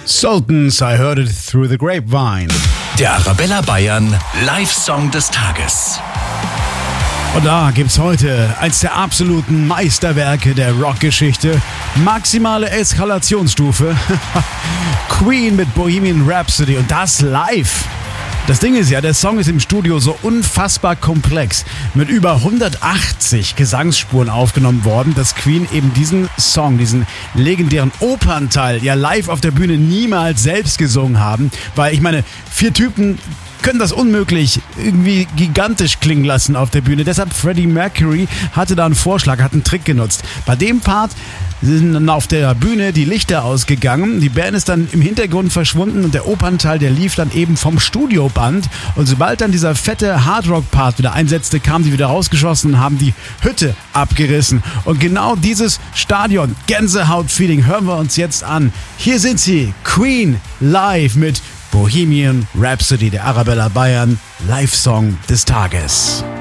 Sultans, I heard it through the grapevine. Der Arabella Bayern Live-Song des Tages. Und da gibt's heute eins der absoluten Meisterwerke der Rockgeschichte. Maximale Eskalationsstufe. Queen mit Bohemian Rhapsody und das live. Das Ding ist ja, der Song ist im Studio so unfassbar komplex, mit über 180 Gesangsspuren aufgenommen worden, dass Queen eben diesen Song, diesen legendären Opernteil, ja live auf der Bühne niemals selbst gesungen haben, weil ich meine, 4 Typen können das unmöglich irgendwie gigantisch klingen lassen auf der Bühne. Deshalb Freddie Mercury hatte da einen Vorschlag, hat einen Trick genutzt. Bei dem Part sind dann auf der Bühne die Lichter ausgegangen. Die Band ist dann im Hintergrund verschwunden und der Opernteil, der lief dann eben vom Studioband. Und sobald dann dieser fette Hardrock-Part wieder einsetzte, kamen die wieder rausgeschossen und haben die Hütte abgerissen. Und genau dieses Stadion, Gänsehaut-Feeling, hören wir uns jetzt an. Hier sind sie, Queen live mit Bohemian Rhapsody, der Arabella Bayern Live-Song des Tages.